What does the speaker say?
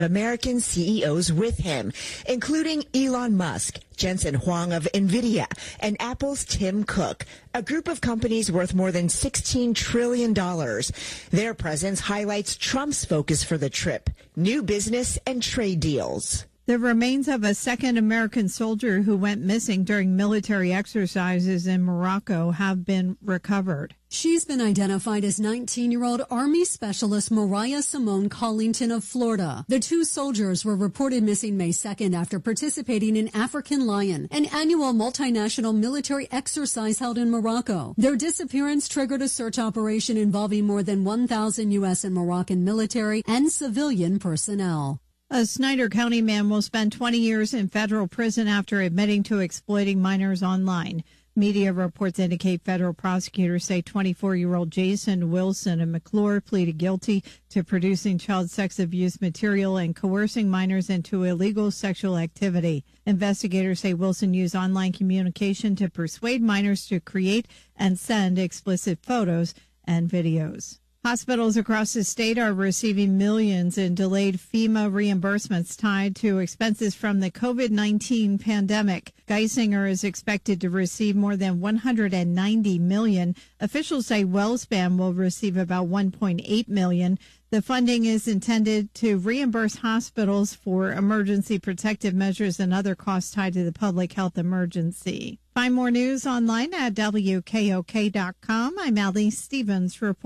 American CEOs with him, including Elon Musk, Jensen Huang of NVIDIA, and Apple's Tim Cook, a group of companies worth more than $16 trillion. Their presence highlights Trump's focus for the trip, new business and trade deals. The remains of a second American soldier who went missing during military exercises in Morocco have been recovered. She's been identified as 19-year-old Army Specialist Mariah Simone Collington of Florida. The two soldiers were reported missing May 2nd after participating in African Lion, an annual multinational military exercise held in Morocco. Their disappearance triggered a search operation involving more than 1,000 U.S. and Moroccan military and civilian personnel. A Snyder County man will spend 20 years in federal prison after admitting to exploiting minors online. Media reports indicate federal prosecutors say 24-year-old Jason Wilson of McClure pleaded guilty to producing child sex abuse material and coercing minors into illegal sexual activity. Investigators say Wilson used online communication to persuade minors to create and send explicit photos and videos. Hospitals across the state are receiving millions in delayed FEMA reimbursements tied to expenses from the COVID-19 pandemic. Geisinger is expected to receive more than $190 million. Officials say WellSpan will receive about $1.8 million. The funding is intended to reimburse hospitals for emergency protective measures and other costs tied to the public health emergency. Find more news online at WKOK.com. I'm Allie Stevens reporting.